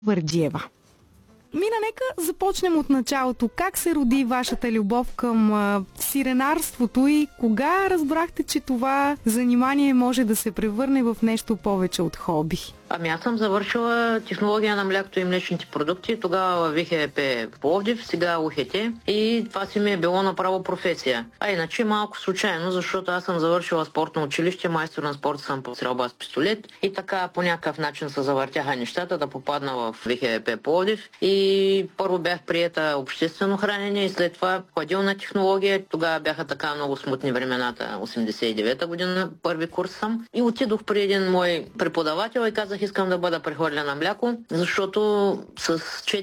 Върджиева. Мина, нека започнем от началото. Как се роди вашата любов към сиренарството и кога разбрахте, че това занимание може да се превърне в нещо повече от хоби? Аз съм завършила технология на млякото и млечните продукти. Тогава в ВХЕП Пловдив, сега УХТ. И това си ми е било направо професия. А иначе малко случайно, защото аз съм завършила спортно училище, майстор на спорта съм по стрелба с пистолет. И така по някакъв начин се завъртяха нещата да попадна в ВХЕП Пловдив. И първо бях приета обществено хранене и след това ходилна технология. Тогава бяха така много смутни времената. 89-та година, първи курс съм. И отидох при един мой преподавател и казах, искам да бъда прехвърлена на мляко, защото с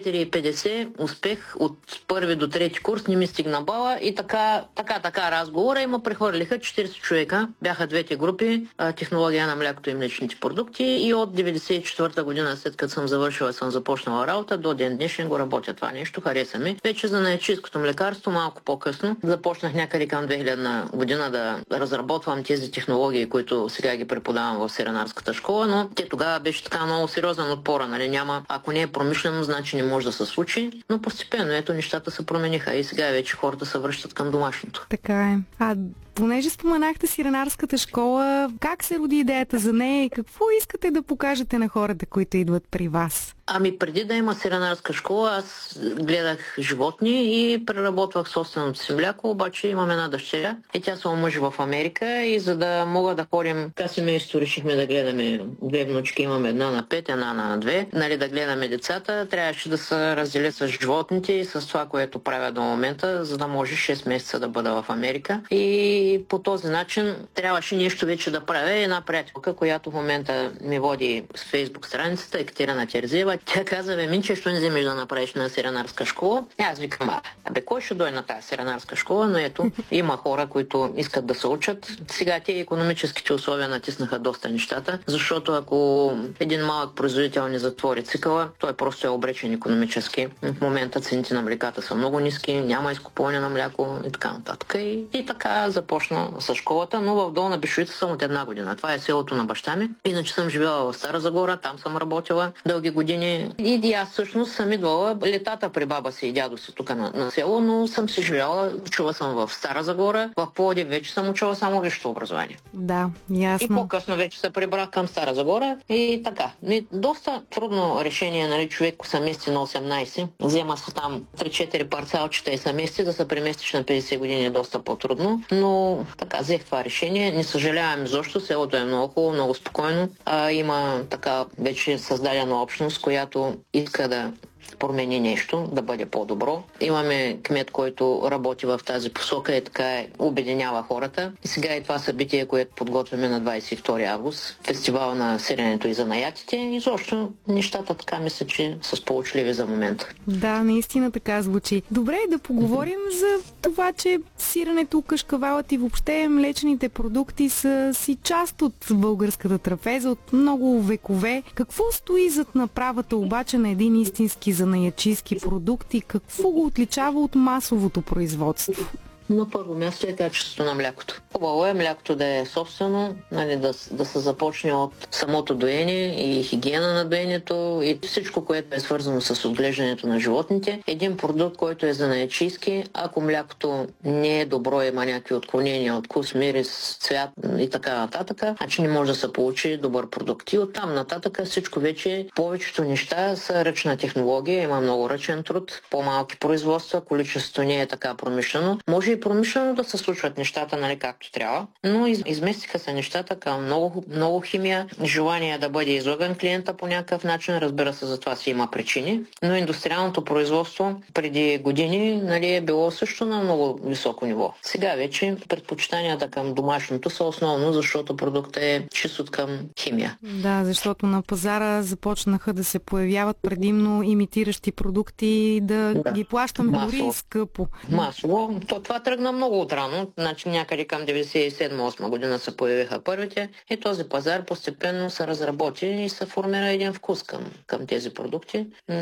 4,50 успех от първи до трети курс не ми стигна бала и така разговора и ме прехвърлиха 40 човека. Бяха двете групи, технология на млякото и млечните продукти и от 94-та година, след като съм завършила, съм започнала работа, до ден днешен го работя това нещо, хареса ми. Вече за наячийското млекарство малко по-късно започнах някъде към 2000 година да разработвам тези технологии, които сега ги преподавам в сиренарската школа, но те тогава беше така много сериозен отпора, нали? Няма, ако не е промишлено, значи не може да се случи, но постепенно ето нещата се промениха и сега вече хората се връщат към домашното. Така е. Понеже споменахте сиренарската школа, как се роди идеята за нея и какво искате да покажете на хората, които идват при вас? Преди да има сиренарска школа, аз гледах животни и преработвах собственото си мляко, обаче имам една дъщеря и тя се омъжи в Америка и за да мога да ходим, така семейство решихме да гледаме две внучки, имаме една на 5, една на 2, нали, да гледаме децата, трябваше да се разделя с животните и с това, което правя до момента, за да може 6 месеца да бъда в Америка и по този начин трябваше нещо вече да правя. Една приятелка, която в момента ми води с Фейсбук страницата, Екатерина Терзиева, тя каза, Минче, що не вземеш да направиш на сиренарска школа? И аз викам, кой ще дойде на тази сиренарска школа? Но ето, има хора, които искат да се учат. Сега те икономическите условия натиснаха доста нещата, защото ако един малък производител не затвори цикъла, той просто е обречен икономически. В момента цените на млеката са много ниски, няма изкупуване на мляко и така нататък. И така започна с школата, но в Долна Бешовица съм от 1 година. Това е селото на баща ми. Иначе съм живела в Стара Загора, там съм работила дълги години. И аз всъщност съм идвала летата при баба си и дядо си тук на село, но съм си живяла, учила съм в Стара Загора, в Пловдив вече съм учила само висшето образование. Да, ясно. И по-късно вече се прибрах към Стара Загора и така. Доста трудно решение, нали, човек се мести на 18, взема се там 3-4 парцалчета и се мести, да се преместиш на 50 години е доста по-трудно, но така взех това решение. Не съжалявам изобщо, селото е много хубаво, много спокойно. Има така вече създадена общност, която иска да промени нещо, да бъде по-добро. Имаме кмет, който работи в тази посока и така обединява хората. И сега е това събитие, което подготвяме на 22 август. Фестивал на сиренето и занаятите. И защо нещата така мисля, че са сполучливи за момента. Да, наистина така звучи. Добре, да поговорим за това, че сиренето, кашкавалът и въобще млечните продукти са си част от българската трапеза от много векове. Какво стои зад направата обаче на един истински занаятчийски продукт и какво го отличава от масовото производство? На първо място е качеството на млякото. Хубаво е млякото да е собствено, нали, да се започне от самото доение и хигиена на доенето и всичко, което е свързано с отглеждането на животните. Един продукт, който е занаятчийски, ако млякото не е добро, има някакви отклонения от вкус, мирис, цвят и така нататък, значи не може да се получи добър продукт. И оттам нататък всичко вече, повечето неща са ръчна технология, има много ръчен труд, по-малки производства, количеството не е така промишлено. Може и промишлено да се случват нещата, нали, както трябва, но изместиха се нещата към много химия, желание да бъде излъган клиента по някакъв начин, разбира се, за това си има причини, но индустриалното производство преди години, нали, е било също на много високо ниво. Сега вече предпочитанията към домашното са основно, защото продуктът е чист от към химия. Да, защото на пазара започнаха да се появяват предимно имитиращи продукти, да ги плащаме дори скъпо. Масово. Това тръгна много отрано, значи някъде към 97-8 година се появиха първите и този пазар постепенно се разработи и се формира един вкус към тези продукти.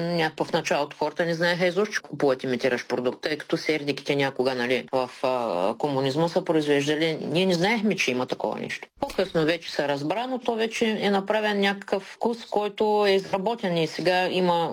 В началото хората не знаеха изобщо, че купуват имитиращ продукт, тъй като сердиките някога, нали, в комунизма са произвеждали. Ние не знаехме, че има такова нещо. По-късно вече се разбра, но то вече е направен някакъв вкус, който е изработен и сега има